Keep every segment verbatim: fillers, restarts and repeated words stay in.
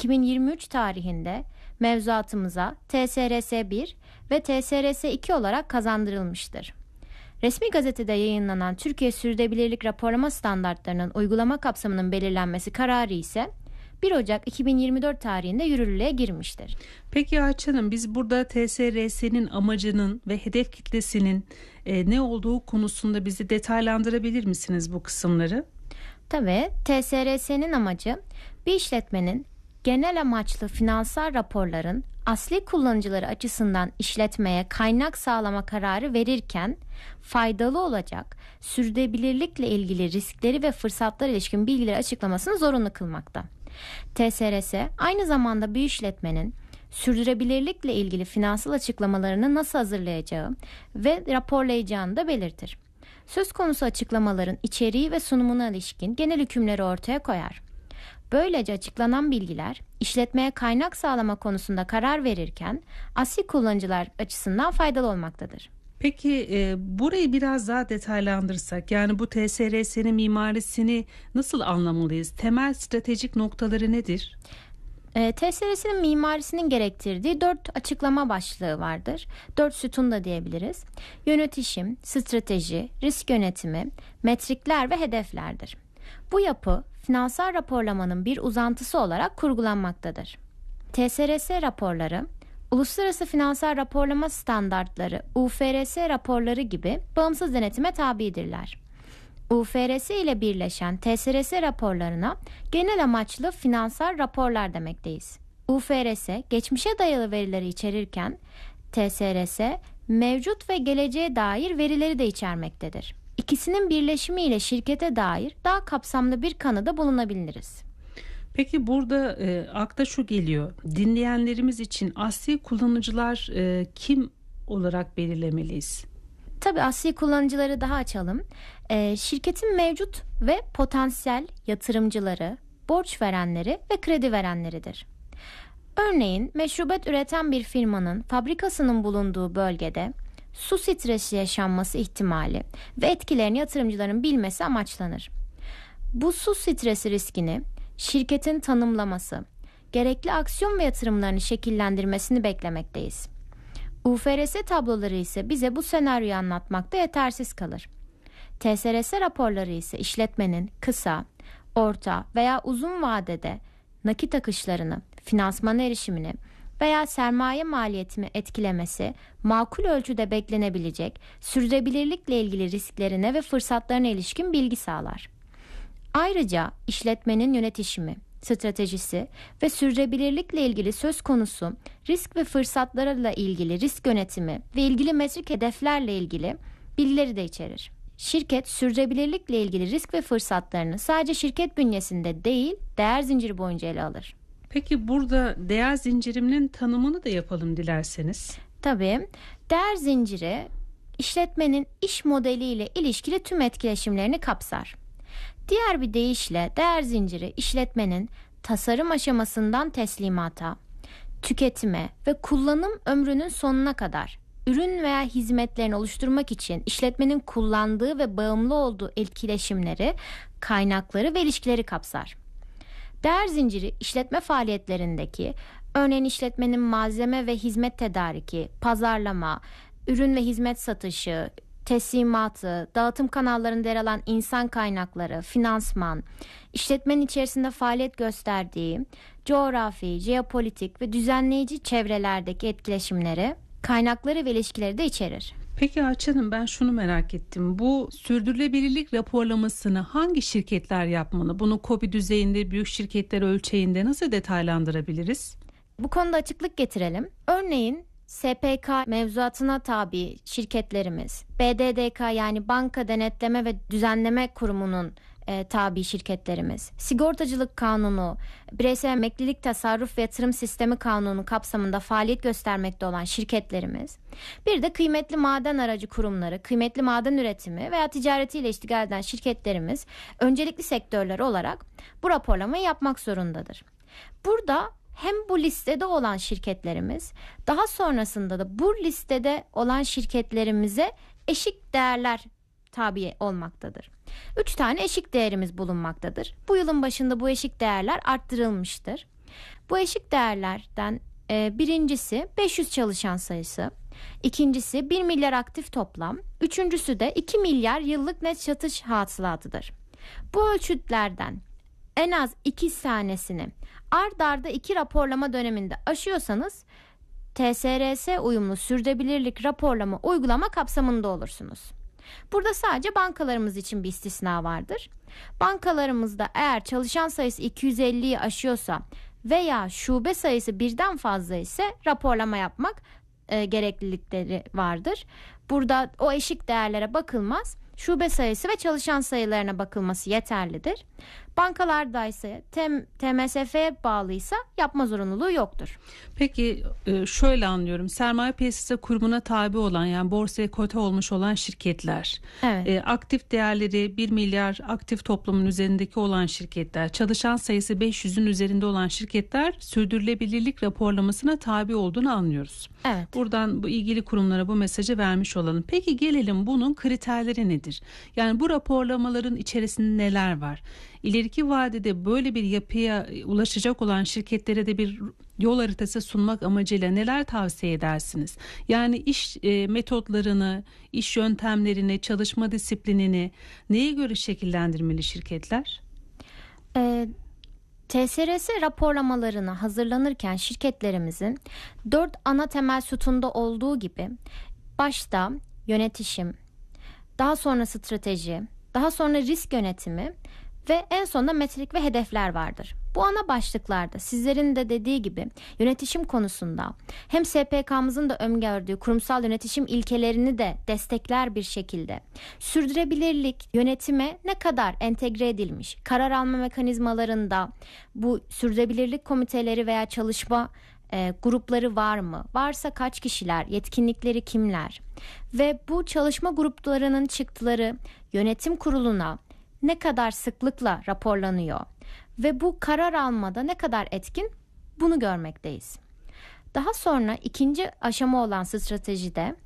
iki bin yirmi üç tarihinde mevzuatımıza T S R S bir ve T S R S iki olarak kazandırılmıştır. Resmi gazetede yayınlanan Türkiye Sürdürülebilirlik Raporlama Standartlarının uygulama kapsamının belirlenmesi kararı ise bir Ocak iki bin yirmi dört tarihinde yürürlüğe girmiştir. Peki Ayça Hanım, biz burada T S R S'nin amacının ve hedef kitlesinin e, ne olduğu konusunda bizi detaylandırabilir misiniz bu kısımları? Tabii, T S R S'nin amacı bir işletmenin genel amaçlı finansal raporların asli kullanıcıları açısından işletmeye kaynak sağlama kararı verirken faydalı olacak sürdürülebilirlikle ilgili riskleri ve fırsatlara ilişkin bilgileri açıklamasını zorunlu kılmakta. T S R S aynı zamanda bir işletmenin sürdürülebilirlikle ilgili finansal açıklamalarını nasıl hazırlayacağı ve raporlayacağını da belirtir. Söz konusu açıklamaların içeriği ve sunumuna ilişkin genel hükümleri ortaya koyar. Böylece açıklanan bilgiler işletmeye kaynak sağlama konusunda karar verirken asli kullanıcılar açısından faydalı olmaktadır. Peki e, burayı biraz daha detaylandırsak, yani bu T S R S'nin mimarisini nasıl anlamalıyız? Temel stratejik noktaları nedir? E, T S R S'nin mimarisinin gerektirdiği dört açıklama başlığı vardır. Dört sütun da diyebiliriz. Yönetişim, strateji, risk yönetimi, metrikler ve hedeflerdir. Bu yapı finansal raporlamanın bir uzantısı olarak kurgulanmaktadır. T S R S raporları, Uluslararası Finansal Raporlama Standartları U F R S raporları gibi bağımsız denetime tabidirler. U F R S ile birleşen T S R S raporlarına genel amaçlı finansal raporlar demekteyiz. U F R S geçmişe dayalı verileri içerirken T S R S mevcut ve geleceğe dair verileri de içermektedir. İkisinin birleşimiyle şirkete dair daha kapsamlı bir kanıda bulunabiliriz. Peki burada e, akla şu geliyor. Dinleyenlerimiz için asli kullanıcılar e, kim olarak belirlemeliyiz? Tabii asli kullanıcıları daha açalım. E, şirketin mevcut ve potansiyel yatırımcıları, borç verenleri ve kredi verenleridir. Örneğin meşrubat üreten bir firmanın fabrikasının bulunduğu bölgede su stresi yaşanması ihtimali ve etkilerini yatırımcıların bilmesi amaçlanır. Bu su stresi riskini şirketin tanımlaması, gerekli aksiyon ve yatırımlarını şekillendirmesini beklemekteyiz. U F R S tabloları ise bize bu senaryoyu anlatmakta yetersiz kalır. T S R S raporları ise işletmenin kısa, orta veya uzun vadede nakit akışlarını, finansman erişimini veya sermaye maliyetini etkilemesi makul ölçüde beklenebilecek sürdürülebilirlikle ilgili risklerine ve fırsatlarına ilişkin bilgi sağlar. Ayrıca işletmenin yönetişimi, stratejisi ve sürdürülebilirlikle ilgili söz konusu risk ve fırsatlarla ilgili risk yönetimi ve ilgili metrik hedeflerle ilgili bilgileri de içerir. Şirket sürdürülebilirlikle ilgili risk ve fırsatlarını sadece şirket bünyesinde değil, değer zinciri boyunca ele alır. Peki burada değer zincirinin tanımını da yapalım dilerseniz. Tabii, değer zinciri işletmenin iş modeliyle ilişkili tüm etkileşimlerini kapsar. Diğer bir deyişle değer zinciri işletmenin tasarım aşamasından teslimata, tüketime ve kullanım ömrünün sonuna kadar ürün veya hizmetlerini oluşturmak için işletmenin kullandığı ve bağımlı olduğu etkileşimleri, kaynakları ve ilişkileri kapsar. Değer zinciri işletme faaliyetlerindeki, örneğin işletmenin malzeme ve hizmet tedariki, pazarlama, ürün ve hizmet satışı, teslimatı, dağıtım kanallarında yer alan insan kaynakları, finansman, işletmenin içerisinde faaliyet gösterdiği coğrafi, jeopolitik ve düzenleyici çevrelerdeki etkileşimleri, kaynakları ve ilişkileri de içerir. Peki Ayça Hanım, ben şunu merak ettim. Bu sürdürülebilirlik raporlamasını hangi şirketler yapmalı? Bunu KOBİ düzeyinde, büyük şirketler ölçeğinde nasıl detaylandırabiliriz? Bu konuda açıklık getirelim. Örneğin S P K mevzuatına tabi şirketlerimiz, B D D K yani Banka Denetleme ve Düzenleme Kurumu'nun e, tabi şirketlerimiz, Sigortacılık Kanunu, Bireysel Emeklilik Tasarruf ve Yatırım Sistemi Kanunu kapsamında faaliyet göstermekte olan şirketlerimiz, bir de kıymetli maden aracı kurumları, kıymetli maden üretimi veya ticaretiyle iştigal eden şirketlerimiz öncelikli sektörler olarak bu raporlamayı yapmak zorundadır. Burada hem bu listede olan şirketlerimiz, daha sonrasında da bu listede olan şirketlerimize eşik değerler tabi olmaktadır. Üç tane eşik değerimiz bulunmaktadır. Bu yılın başında bu eşik değerler arttırılmıştır. Bu eşik değerlerden e, birincisi beş yüz çalışan sayısı, ikincisi bir milyar aktif toplam, üçüncüsü de iki milyar yıllık net satış hasılatıdır. Bu ölçütlerden en az iki tanesini ard arda iki raporlama döneminde aşıyorsanız T S R S uyumlu sürdürülebilirlik raporlama uygulama kapsamında olursunuz. Burada sadece bankalarımız için bir istisna vardır. Bankalarımızda eğer çalışan sayısı iki yüz elliyi aşıyorsa veya şube sayısı birden fazla ise raporlama yapmak e, gereklilikleri vardır. Burada o eşik değerlere bakılmaz. Şube sayısı ve çalışan sayılarına bakılması yeterlidir. Bankalarda ise T M S F'ye bağlıysa yapma zorunluluğu yoktur. Peki şöyle anlıyorum. Sermaye piyasası kurumuna tabi olan, yani borsaya kote olmuş olan şirketler, evet. aktif değerleri bir milyar aktif toplumun üzerindeki olan şirketler, çalışan sayısı beş yüzün üzerinde olan şirketler sürdürülebilirlik raporlamasına tabi olduğunu anlıyoruz. Evet. Buradan bu ilgili kurumlara bu mesajı vermiş olalım. Peki gelelim, bunun kriterleri nedir? Yani bu raporlamaların içerisinde neler var? İleriki vadede böyle bir yapıya ulaşacak olan şirketlere de bir yol haritası sunmak amacıyla neler tavsiye edersiniz? Yani iş e, metotlarını, iş yöntemlerini, çalışma disiplinini neye göre şekillendirmeli şirketler? Ee, T S R S raporlamalarını hazırlanırken şirketlerimizin dört ana temel sütunda olduğu gibi başta yönetişim, daha sonra strateji, daha sonra risk yönetimi ve en sonunda metrik ve hedefler vardır. Bu ana başlıklarda sizlerin de dediği gibi yönetişim konusunda hem S P K'mızın da öngördüğü kurumsal yönetişim ilkelerini de destekler bir şekilde sürdürülebilirlik yönetime ne kadar entegre edilmiş, karar alma mekanizmalarında bu sürdürülebilirlik komiteleri veya çalışma e, grupları var mı? Varsa kaç kişiler, yetkinlikleri kimler? Ve bu çalışma gruplarının çıktıları yönetim kuruluna ne kadar sıklıkla raporlanıyor ve bu karar almada ne kadar etkin, bunu görmekteyiz. Daha sonra ikinci aşama olan stratejide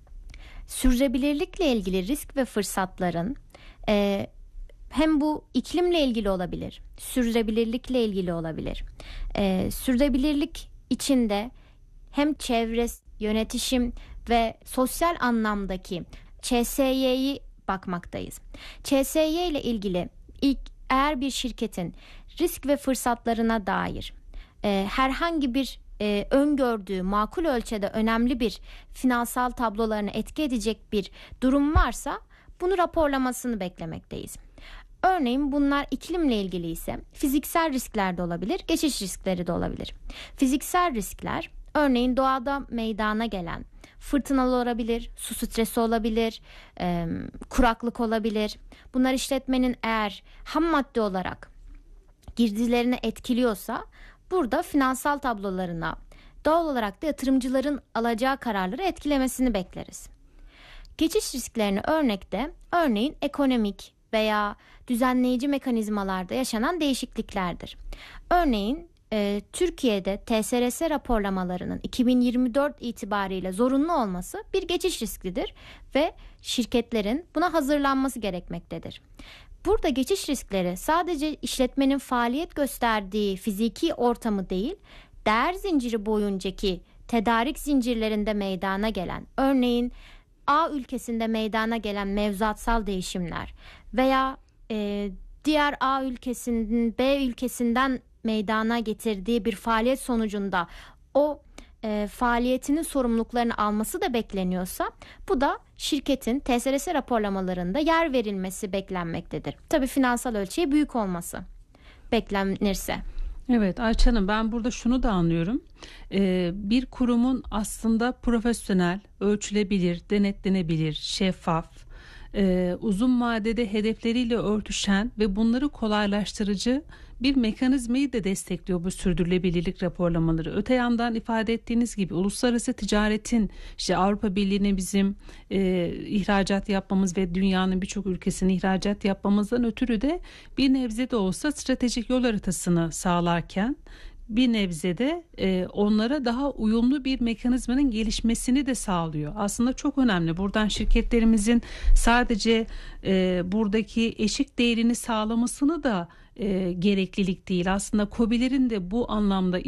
sürdürülebilirlikle ilgili risk ve fırsatların e, hem bu iklimle ilgili olabilir, sürdürülebilirlikle ilgili olabilir. E, sürdürülebilirlik içinde hem çevre, yönetişim ve sosyal anlamdaki Ç S Y'yi bakmaktayız. Ç S Y ile ilgili ilk eğer bir şirketin risk ve fırsatlarına dair e, herhangi bir e, öngördüğü makul ölçüde önemli bir finansal tablolarını etki edecek bir durum varsa bunu raporlamasını beklemekteyiz. Örneğin bunlar iklimle ilgili ise fiziksel riskler de olabilir, geçiş riskleri de olabilir. Fiziksel riskler örneğin doğada meydana gelen fırtınalı olabilir, su stresi olabilir, e, kuraklık olabilir. Bunlar işletmenin eğer ham madde olarak girdilerini etkiliyorsa burada finansal tablolarına doğal olarak da yatırımcıların alacağı kararları etkilemesini bekleriz. Geçiş risklerini örnekte örneğin ekonomik veya düzenleyici mekanizmalarda yaşanan değişikliklerdir. Örneğin e, Türkiye'de T S R S raporlamalarının iki bin yirmi dört itibariyle zorunlu olması bir geçiş riskidir ve şirketlerin buna hazırlanması gerekmektedir. Burada geçiş riskleri sadece işletmenin faaliyet gösterdiği fiziki ortamı değil, değer zinciri boyuncaki tedarik zincirlerinde meydana gelen, örneğin A ülkesinde meydana gelen mevzuatsal değişimler veya e, diğer A ülkesinin B ülkesinden meydana getirdiği bir faaliyet sonucunda o e, faaliyetinin sorumluluklarını alması da bekleniyorsa bu da şirketin T S R S raporlamalarında yer verilmesi beklenmektedir. Tabii finansal ölçeği büyük olması beklenirse. Evet Ayça Hanım, ben burada şunu da anlıyorum. Ee, bir kurumun aslında profesyonel, ölçülebilir, denetlenebilir, şeffaf, e, uzun vadede hedefleriyle örtüşen ve bunları kolaylaştırıcı bir mekanizmayı da destekliyor bu sürdürülebilirlik raporlamaları. Öte yandan ifade ettiğiniz gibi uluslararası ticaretin, işte Avrupa Birliği'ne bizim e, ihracat yapmamız ve dünyanın birçok ülkesine ihracat yapmamızdan ötürü de bir nebze de olsa stratejik yol haritasını sağlarken bir nebze de e, onlara daha uyumlu bir mekanizmanın gelişmesini de sağlıyor. Aslında çok önemli. Buradan şirketlerimizin sadece e, buradaki eşik değerini sağlamasını da e, gereklilik değil. Aslında KOBİ'lerin de bu anlamda